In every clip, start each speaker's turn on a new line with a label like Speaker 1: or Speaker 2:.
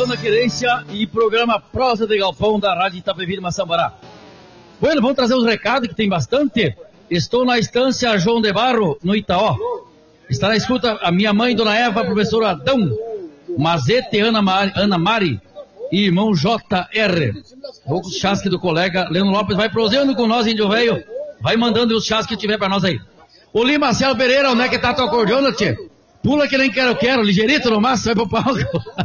Speaker 1: programa Querência e programa Prosa de Galpão da Rádio Itapevi de Maçambará. Bueno, vamos trazer os recados que tem bastante. Estou na estância João de Barro, no Itaó. Está na escuta a minha mãe, Dona Eva, professor Adão, Mazete, Ana Mari e irmão JR. Vou com os chasques do colega Leandro Lopes, vai prosseando com nós, índio velho. Vai mandando os chasques que tiver pra nós aí. Ô Lima Marcelo Pereira, onde é que tá tua acordeona, tchê? Pula que nem quero, ligeirito no máximo, vai pro palco.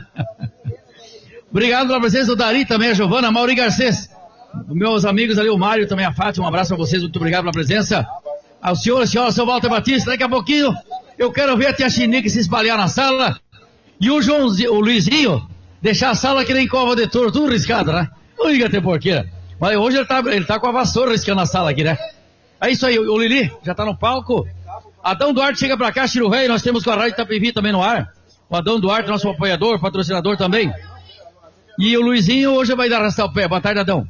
Speaker 1: Obrigado pela presença do Dari também, a Giovana, a Mauri Garcês. Meus amigos ali, o Mário, também a Fátima, um abraço a vocês, muito obrigado pela presença. Ao senhor, a senhora, seu Walter Batista, daqui a pouquinho eu quero ver a tia Chinique se espalhar na sala e o Luizinho deixar a sala que nem cova de touro, tudo riscado, né? Não liga até porqueira. Mas hoje ele tá com a vassoura riscando a sala aqui, né? É isso aí, o Lili já tá no palco. Adão Duarte chega pra cá, Chiro Rei, nós temos com a Rádio Itapevi também no ar. O Adão Duarte, nosso apoiador, patrocinador também. E o Luizinho hoje vai dar arrastar o pé. Boa tarde, Adão.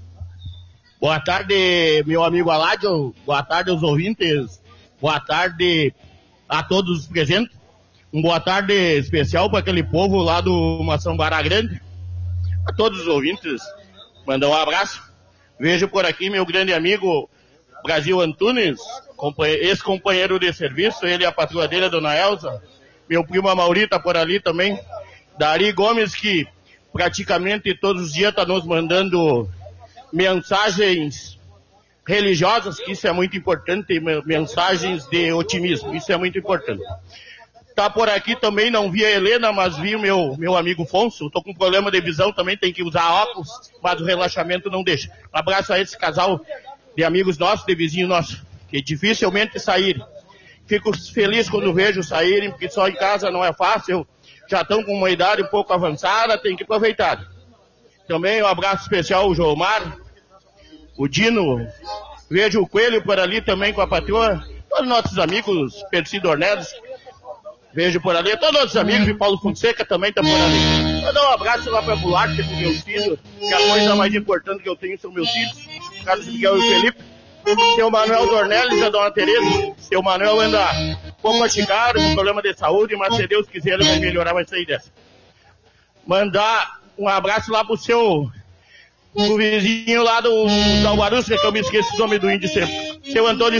Speaker 2: Boa tarde, meu amigo Aládio. Boa tarde aos ouvintes. Boa tarde a todos os presentes. Boa tarde especial para aquele povo lá do Maçambará Grande. A todos os ouvintes, mandar um abraço. Vejo por aqui meu grande amigo Brasil Antunes, ex-companheiro de serviço, ele e a patroa dele, a dona Elza. Meu primo Amauri tá por ali também. Dari Gomes, que praticamente todos os dias está nos mandando mensagens religiosas, que isso é muito importante, mensagens de otimismo, isso é muito importante. Tá por aqui também, não vi a Helena, mas vi o meu amigo Fonso. Tô com problema de visão também, tem que usar óculos, mas o relaxamento não deixa. Um abraço a esse casal de amigos nossos, de vizinhos nossos, que dificilmente saírem. Fico feliz quando vejo saírem, porque só em casa não é fácil, já estão com uma idade um pouco avançada, tem que aproveitar. Também um abraço especial ao Joomar, o Dino, vejo o Coelho por ali também com a patroa, todos nossos amigos, Percy Dornelis, vejo por ali, todos os nossos amigos, e Paulo Fonseca também está por ali. Eu dou um abraço lá para Bularte, com meus filhos, que a coisa mais importante que eu tenho são meus filhos, Carlos Miguel e o Felipe, seu Manuel Dornelis, a dona Tereza, seu Manuel anda um pouco achicado, com problema de saúde, mas se Deus quiser ele vai melhorar, vai sair dessa. Mandar um abraço lá pro vizinho lá do Alvarusca, que eu me esqueço o nome do índio sempre, seu Antônio